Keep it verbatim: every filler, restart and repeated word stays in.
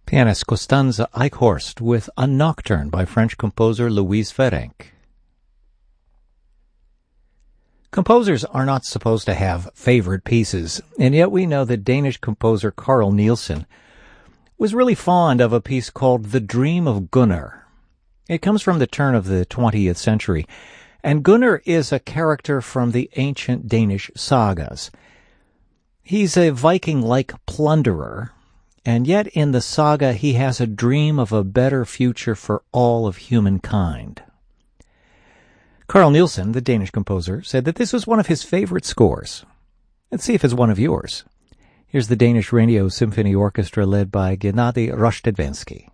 Pianist Costanza Eichhorst with a nocturne by French composer Louise Ferenc. Composers are not supposed to have favorite pieces, and yet we know that Danish composer Carl Nielsen was really fond of a piece called The Dream of Gunnar. It comes from the turn of the twentieth century, and Gunnar is a character from the ancient Danish sagas. He's a Viking-like plunderer, and yet in the saga he has a dream of a better future for all of humankind. Carl Nielsen, the Danish composer, said that this was one of his favorite scores. Let's see if it's one of yours. Here's the Danish Radio Symphony Orchestra led by Gennady Rozhdestvensky.